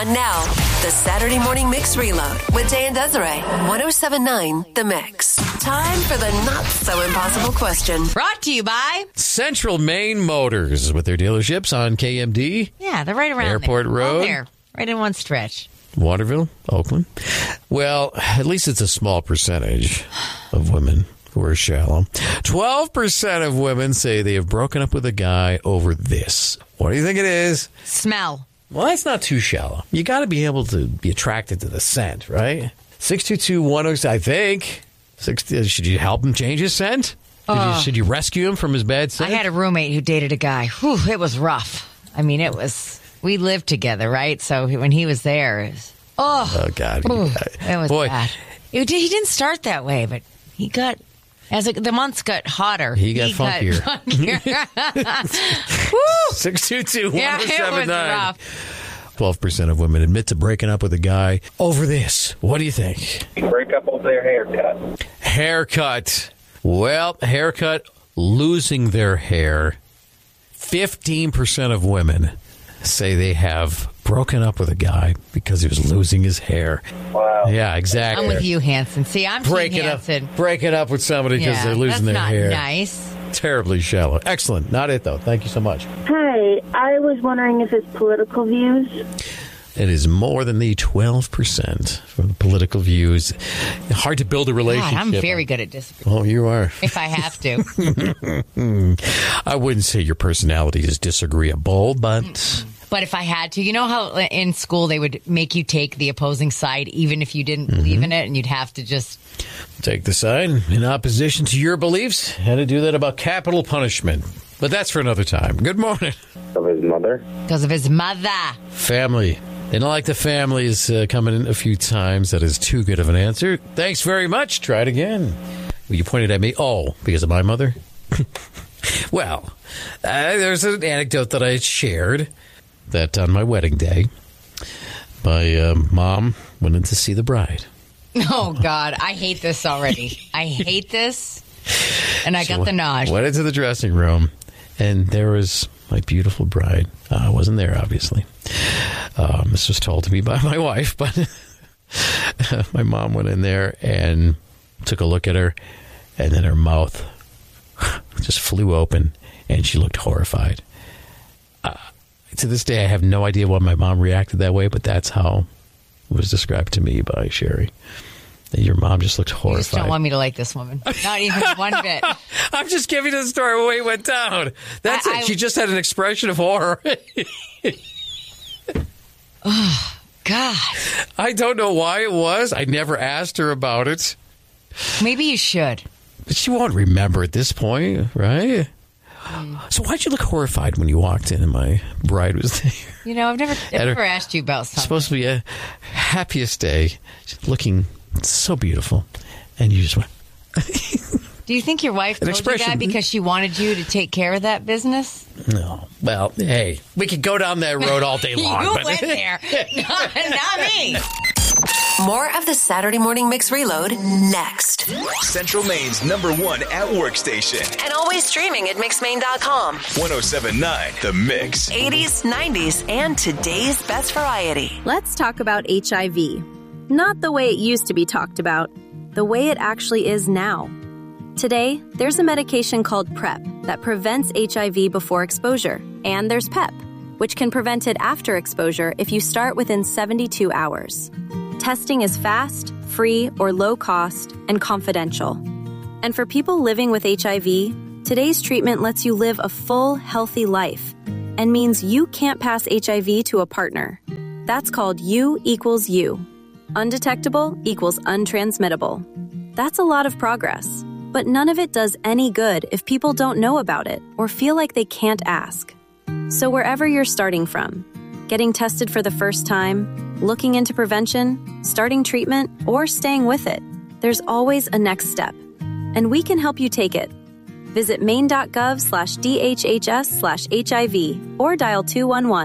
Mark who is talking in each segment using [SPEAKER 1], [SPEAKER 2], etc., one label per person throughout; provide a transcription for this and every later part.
[SPEAKER 1] On now, the Saturday Morning Mix Reload with Jay and Desiree. 107.9 The Mix. Time for the not-so-impossible question.
[SPEAKER 2] Brought to you by
[SPEAKER 3] Central Maine Motors with their dealerships on KMD.
[SPEAKER 2] Yeah, they're right around
[SPEAKER 3] Airport
[SPEAKER 2] there.
[SPEAKER 3] Road.
[SPEAKER 2] Right there. Right in one stretch.
[SPEAKER 3] Waterville, Oakland. Well, at least it's a small percentage of women who are shallow. 12% of women say they have broken up with a guy over this. What do you think it is?
[SPEAKER 2] Smell.
[SPEAKER 3] Well, that's not too shallow. You got to be able to be attracted to the scent, right? 622-10, I think. Should you help him change his scent? Should you rescue him from his bad scent?
[SPEAKER 2] I had a roommate who dated a guy. Whew, it was rough. I mean, we lived together, right? So when he was there, it was,
[SPEAKER 3] oh, God.
[SPEAKER 2] It was bad. He didn't start that way, but he got, as the months got hotter,
[SPEAKER 3] he got funkier. 622-1079.
[SPEAKER 2] Yeah, it was rough.
[SPEAKER 3] 12% of women admit to breaking up with a guy over this. What do you think?
[SPEAKER 4] Break up over their haircut.
[SPEAKER 3] Haircut. Well, haircut, losing their hair. 15% of women say they have broken up with a guy because he was losing his hair.
[SPEAKER 4] Wow.
[SPEAKER 3] Yeah, exactly.
[SPEAKER 2] I'm with you, Hanson. See, I'm
[SPEAKER 3] breaking
[SPEAKER 2] Hanson.
[SPEAKER 3] Breaking up with somebody because they're losing their hair.
[SPEAKER 2] That's not nice.
[SPEAKER 3] Terribly shallow. Excellent. Not it, though. Thank you so much.
[SPEAKER 5] Hi. I was wondering if it's political views.
[SPEAKER 3] It is more than the 12% from the political views. Hard to build a relationship.
[SPEAKER 2] God, I'm very good at disagreeing.
[SPEAKER 3] Oh, you are.
[SPEAKER 2] If I have to.
[SPEAKER 3] I wouldn't say your personality is disagreeable, but...
[SPEAKER 2] But if I had to, you know how in school they would make you take the opposing side even if you didn't believe in it, and you'd have to just...
[SPEAKER 3] Take the side in opposition to your beliefs. Had to do that about capital punishment. But that's for another time. Good morning.
[SPEAKER 4] Of his mother?
[SPEAKER 2] Because of his mother.
[SPEAKER 3] Family. They don't like the families coming in a few times. That is too good of an answer. Thanks very much. Try it again. Well, you pointed at me. Oh, because of my mother? Well, there's an anecdote that I shared that on my wedding day, my mom went in to see the bride.
[SPEAKER 2] Oh, God. I hate this already. I hate this. And I got the nod.
[SPEAKER 3] Went into the dressing room, and there was my beautiful bride. I wasn't there, obviously. This was told to me by my wife, but my mom went in there and took a look at her, and then her mouth just flew open, and she looked horrified. To this day, I have no idea why my mom reacted that way, but that's how it was described to me by Sherry. Your mom just looked horrified.
[SPEAKER 2] You just don't want me to like this woman. Not even one bit.
[SPEAKER 3] I'm just giving you the story of the way it went down. That's it. She just had an expression of horror.
[SPEAKER 2] Oh, God.
[SPEAKER 3] I don't know why it was. I never asked her about it.
[SPEAKER 2] Maybe you should.
[SPEAKER 3] But she won't remember at this point, right? So why'd you look horrified when you walked in and my bride was there?
[SPEAKER 2] You know, I've never asked you about something.
[SPEAKER 3] It's supposed to be a happiest day. She's looking so beautiful. And you just went...
[SPEAKER 2] Do you think your wife told you that because she wanted you to take care of that business?
[SPEAKER 3] No. Well, hey, we could go down that road all day long.
[SPEAKER 2] You went there. Not me.
[SPEAKER 1] More of the Saturday Morning Mix Reload next.
[SPEAKER 6] Central Maine's #1 at-work station.
[SPEAKER 1] And always streaming at mixmain.com.
[SPEAKER 6] 107.9 The Mix.
[SPEAKER 1] 80s, 90s, and today's best variety.
[SPEAKER 7] Let's talk about HIV. Not the way it used to be talked about, the way it actually is now. Today, there's a medication called PrEP that prevents HIV before exposure. And there's PEP, which can prevent it after exposure if you start within 72 hours. Testing is fast, free, or low cost, and confidential. And for people living with HIV, today's treatment lets you live a full, healthy life and means you can't pass HIV to a partner. That's called U equals U. Undetectable equals untransmittable. That's a lot of progress, but none of it does any good if people don't know about it or feel like they can't ask. So wherever you're starting from, getting tested for the first time, looking into prevention, starting treatment, or staying with it, there's always a next step. And we can help you take it. Visit maine.gov/DHHS/HIV or dial 211.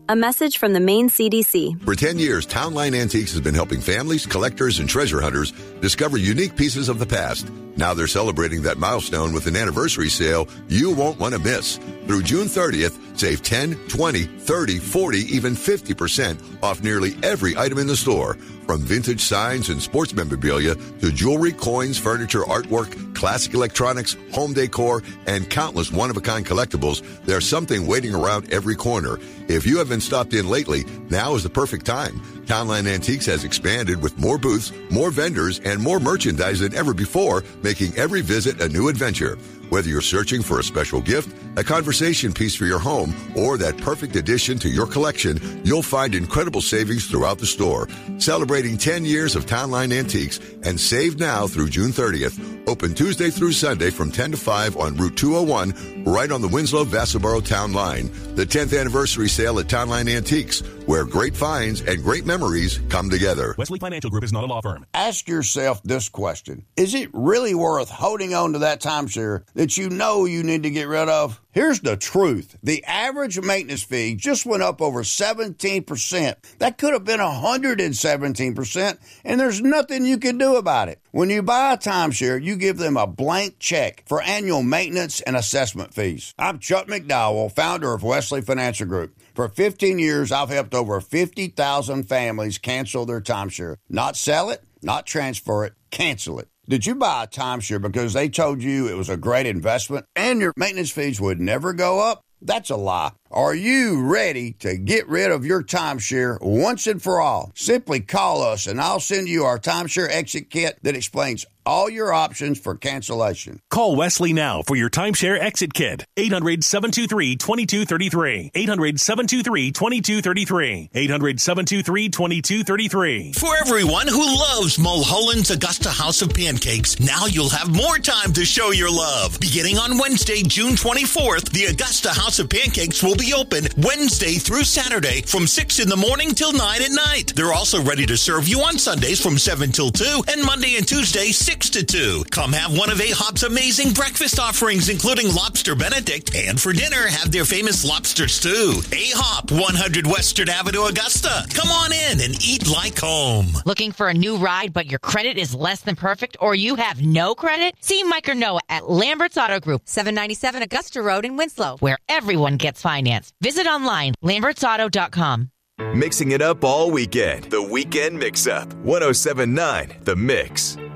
[SPEAKER 7] A message from the Maine CDC.
[SPEAKER 8] For 10 years, Town Line Antiques has been helping families, collectors, and treasure hunters discover unique pieces of the past. Now they're celebrating that milestone with an anniversary sale you won't want to miss. Through June 30th, save 10, 20, 30, 40, even 50% off nearly every item in the store. From vintage signs and sports memorabilia to jewelry, coins, furniture, artwork, classic electronics, home decor, and countless one-of-a-kind collectibles, there's something waiting around every corner. If you haven't stopped in lately, now is the perfect time. Townline Antiques has expanded with more booths, more vendors, and more merchandise than ever before, making every visit a new adventure. Whether you're searching for a special gift, a conversation piece for your home, or that perfect addition to your collection, you'll find incredible savings throughout the store. Celebrating 10 years of Townline Antiques and save now through June 30th. Open Tuesday through Sunday from 10 to 5 on Route 201, right on the Winslow-Vassaboro Town Line. The 10th anniversary sale at Townline Antiques, where great finds and great memories come together.
[SPEAKER 9] Wesley Financial Group is not a law firm.
[SPEAKER 10] Ask yourself this question. Is it really worth holding on to that timeshare that you know you need to get rid of? Here's the truth. The average maintenance fee just went up over 17%. That could have been 117%, and there's nothing you can do about it. When you buy a timeshare, you give them a blank check for annual maintenance and assessment fees. I'm Chuck McDowell, founder of Wesley Financial Group. For 15 years, I've helped over 50,000 families cancel their timeshare. Not sell it, not transfer it, cancel it. Did you buy a timeshare because they told you it was a great investment and your maintenance fees would never go up? That's a lie. Are you ready to get rid of your timeshare once and for all? Simply call us and I'll send you our timeshare exit kit that explains all your options for cancellation.
[SPEAKER 9] Call Wesley now for your timeshare exit kit. 800-723-2233. 800-723-2233. 800-723-2233.
[SPEAKER 11] For everyone who loves Mulholland's Augusta House of Pancakes, now you'll have more time to show your love. Beginning on Wednesday, June 24th, the Augusta House of Pancakes will be open Wednesday through Saturday from 6 in the morning till 9 at night. They're also ready to serve you on Sundays from 7 till 2 and Monday and Tuesday 6 to 2. Come have one of AHOP's amazing breakfast offerings, including Lobster Benedict, and for dinner, have their famous lobster stew. AHOP, 100 Western Avenue, Augusta. Come on in and eat like home.
[SPEAKER 2] Looking for a new ride, but your credit is less than perfect, or you have no credit? See Mike or Noah at Lambert's Auto Group, 797 Augusta Road in Winslow, where everyone gets financed. Visit online, lambertsauto.com.
[SPEAKER 6] Mixing it up all weekend. The Weekend Mix-Up. 107.9 The Mix.